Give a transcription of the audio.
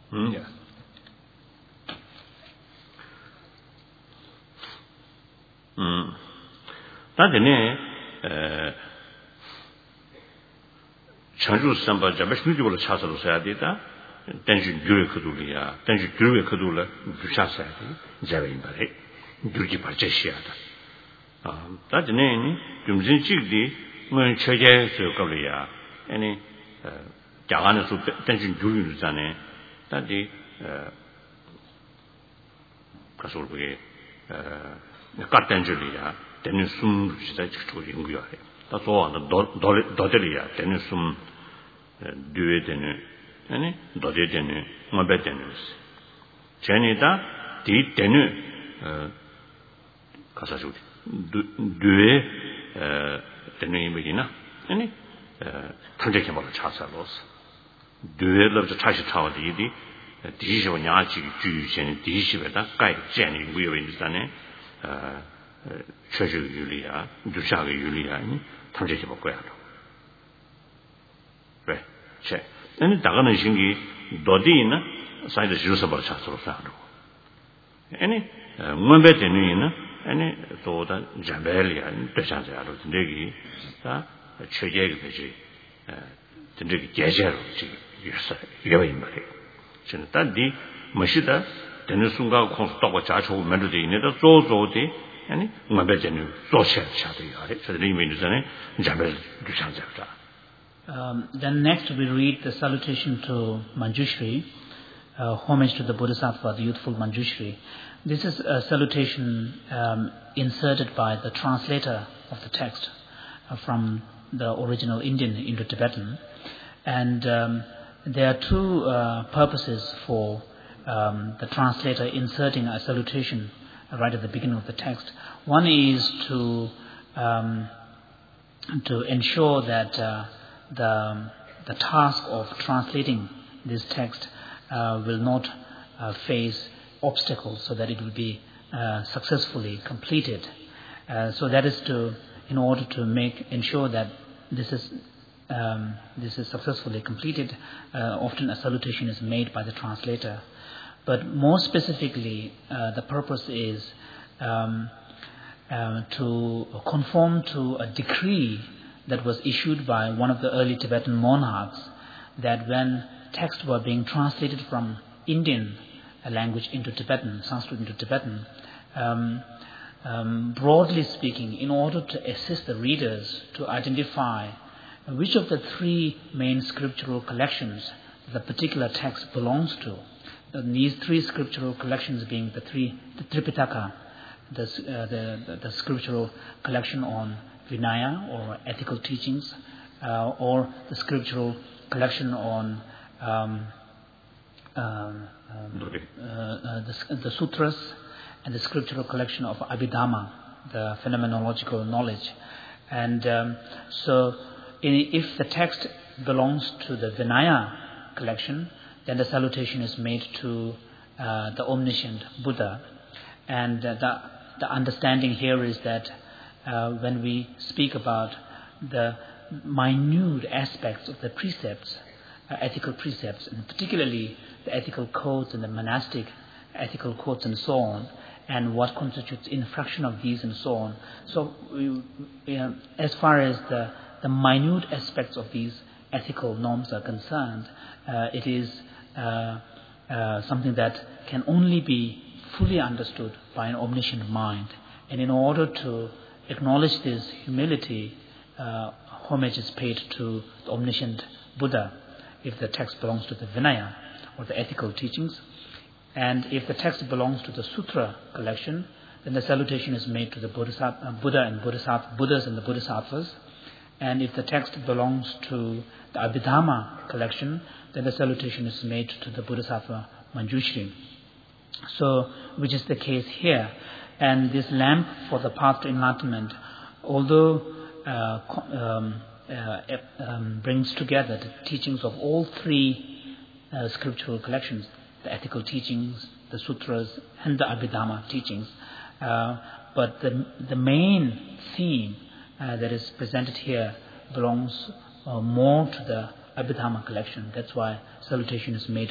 Yeah. That's Chanju Samba Jabashmiju Chasal Sadita, Tension Jurikulia, Tension Jurikula, Jushasati, Javimbare, Juji Pacheshiata. That name, Jumzinchi, when Chaja Korea, any Jahana Tension Juruzane, that the Kasulwe, Catangelia, Denisum, to Inguia. That's all the Dodelia, Denisum, Duetenu, any Dodetenu, Mabetenus. Janita, Di Tenu, Casaju, Due, Tenu Medina, any Tanjaki about the Chasalos. Due of the Tashi Tower, the Disha Yachi, Jews, and Dishiveta, Guy, Jenny, we are in the Sane, Treasure Julia, Dushaga Julia, Tanjaki Boquato. Right, check. And the Dagana Shingi, Dodina, side the Jews about Chasal Sado. Any Mumbetenina, any thought Jabelia, and Peshanzaro, Tindegi, Chayeg, Tindegi Jazero, Yoimari. Shinatadi, Mashida, Tenusunga, Constable Chacho, Melody, Neda, Zozo, any Mabetenu, Social Shadi, so the name is Jabel Dushanzata. Then next we read the salutation to Manjushri, homage to the Bodhisattva, the youthful Manjushri. This is a salutation inserted by the translator of the text from the original Indian into Tibetan. And there are two purposes for the translator inserting a salutation right at the beginning of the text. One is to ensure that the task of translating this text will not face obstacles, so that it will be successfully completed. So that is in order to ensure that this is successfully completed. Often a salutation is made by the translator. But more specifically, the purpose is to conform to a decree that was issued by one of the early Tibetan monarchs, that when texts were being translated from Indian language into Tibetan, Sanskrit into Tibetan, broadly speaking, in order to assist the readers to identify which of the three main scriptural collections the particular text belongs to, these three scriptural collections being the Tripitaka, the scriptural collection on Vinaya or ethical teachings, or the scriptural collection on the sutras, and the scriptural collection of Abhidhamma, the phenomenological knowledge. And so if the text belongs to the Vinaya collection, then the salutation is made to the omniscient Buddha. And the understanding here is that when we speak about the minute aspects of the precepts, ethical precepts, and particularly the ethical codes and the monastic ethical codes and so on, and what constitutes infraction of these and so on. So as far as the minute aspects of these ethical norms are concerned, it is something that can only be fully understood by an omniscient mind. And in order to acknowledge this humility, homage is paid to the omniscient Buddha if the text belongs to the Vinaya or the ethical teachings. And if the text belongs to the Sutra collection, then the salutation is made to the Buddha and Buddhas and the Bodhisattvas. And if the text belongs to the Abhidhamma collection, then the salutation is made to the Bodhisattva Manjushri. So, which is the case here. And this lamp for the path to enlightenment, although brings together the teachings of all three scriptural collections, the ethical teachings, the sutras, and the Abhidhamma teachings, but the main theme that is presented here belongs more to the Abhidhamma collection. That's why salutation is made